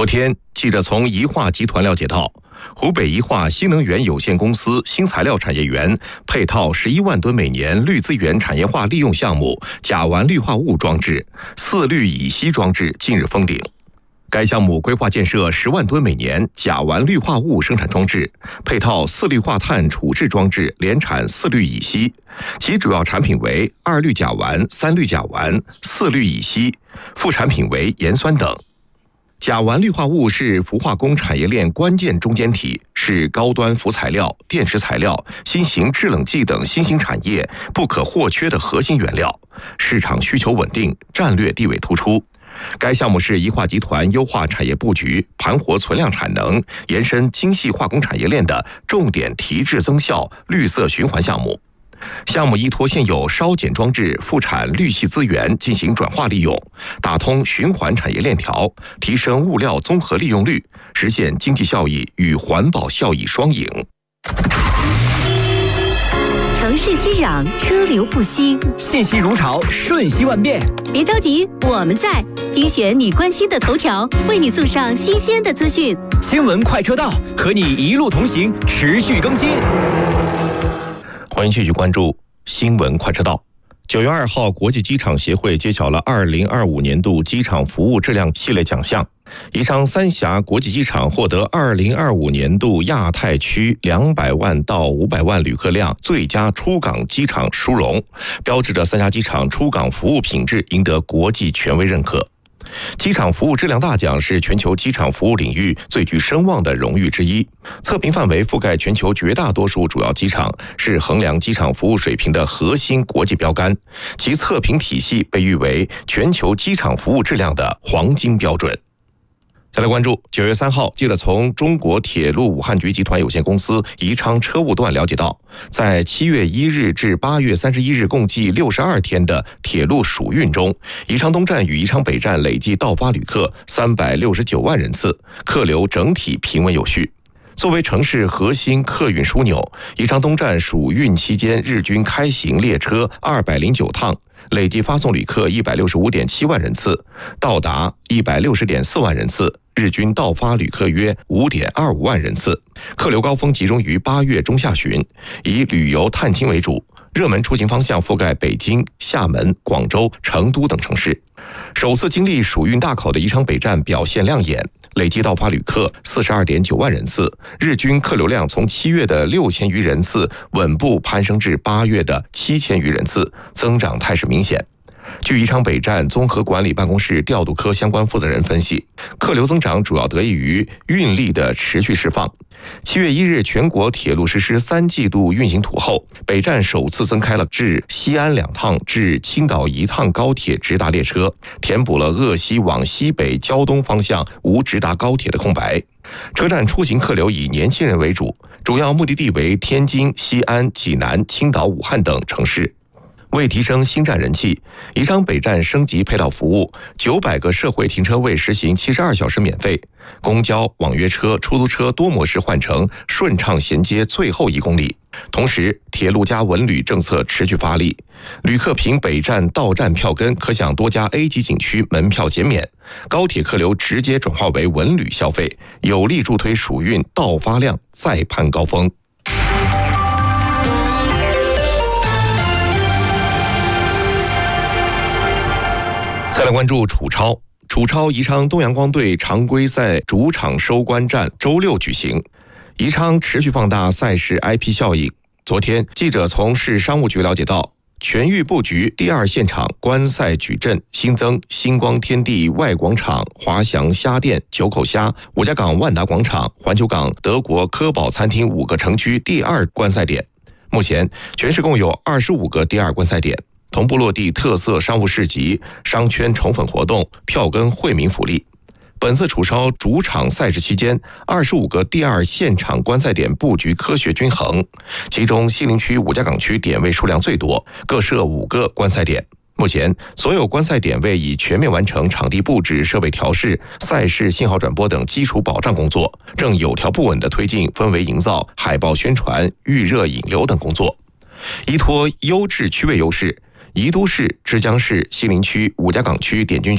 昨天，记者从宜化集团了解到，湖北宜化新能源有限公司新材料产业园配套11万吨每年绿资源产业化利用项目甲烷氯化物装置4氯乙烯装置近日封顶。该项目规划建设10万吨每年甲烷氯化物生产装置，配套4氯化碳处置装置，联产4氯乙烯，其主要产品为2氯甲烷、3氯甲烷、4氯乙烯，副产品为盐酸等。甲烷氯化物是氟化工产业链关键中间体，是高端氟材料、电池材料、新型制冷剂等新兴产业不可或缺的核心原料，市场需求稳定，战略地位突出。该项目是宜化集团优化产业布局、盘活存量产能、延伸精细化工产业链的重点提质增效、绿色循环项目。项目依托现有烧碱装置副产氯系资源进行转化利用，打通循环产业链条，提升物料综合利用率，实现经济效益与环保效益双赢。 城市熙攘，车流不息， 信息如潮，瞬息万变。 别着急，我们在精选你关心的头条，为你送上新鲜的资讯。 新闻快车道，和你一路同行，持续更新。 欢迎继续关注新闻快车道。9月2号，国际机场协会揭晓了2025年度机场服务质量系列奖项。宜昌三峡国际机场获得2025年度亚太区200万到500万旅客量最佳出港机场殊荣，标志着三峡机场出港服务品质赢得国际权威认可。机场服务质量大奖是全球机场服务领域最具声望的荣誉之一，测评范围覆盖全球绝大多数主要机场，是衡量机场服务水平的核心国际标杆，其测评体系被誉为全球机场服务质量的黄金标准。再来关注9月3号，记者从中国铁路武汉局集团有限公司宜昌车务段了解到，在7月1日至8月31日共计62天的铁路暑运中，宜昌东站与宜昌北站累计到发旅客369万人次，客流整体平稳有序。作为城市核心客运枢纽，宜昌东站暑运期间日均开行列车209趟，累计发送旅客165.7万人次，到达160.4万人次，日均到发旅客约5.25万人次。客流高峰集中于8月中下旬，以旅游探亲为主，热门出行方向覆盖北京、厦门、广州、成都等城市。首次经历暑运大考的宜昌北站表现亮眼，累计到发旅客42.9万人次，日均客流量从7月的6000余人次稳步攀升至8月的7000余人次，增长态势明显。据宜昌北站综合管理办公室调度科相关负责人分析，客流增长主要得益于运力的持续释放。7月1日，全国铁路实施3季度运行图后，北站首次增开了至西安2趟、至青岛1趟高铁直达列车，填补了鄂西往西北胶东方向无直达高铁的空白。车站出行客流以年轻人为主，主要目的地为天津、西安、济南、青岛、武汉等城市。为提升新站人气，宜昌北站升级配套服务，900个社会停车位实行72小时免费，公交、网约车、出租车多模式换乘，顺畅衔接最后1公里。同时，铁路加文旅政策持续发力，旅客凭北站到站票根可享多家 A 级景区门票减免，高铁客流直接转化为文旅消费，有力助推暑运到发量再攀高峰。再来关注楚超宜昌东阳光队常规赛主场收官战周6举行，宜昌持续放大赛事 IP 效应。昨天，记者从市商务局了解到，全域布局第2现场观赛矩阵新增星光天地外广场、华翔虾店、九口虾、五家港万达广场、环球港德国科宝餐厅5个城区第2观赛点。目前，全市共有25个第2观赛点，同步落地特色商务市集、商圈宠粉活动、票根惠民福利。本次楚超主场赛事期间，25个第2现场观赛点布局科学均衡，其中西陵区、五家港区点位数量最多，各设5个观赛点。目前，所有观赛点位已全面完成场地布置、设备调试、赛事信号转播等基础保障工作，正有条不紊地推进氛围营造、海报宣传、预热引流等工作。依托优质区位优势，宜都市、之江市、西陵区、五家港区点军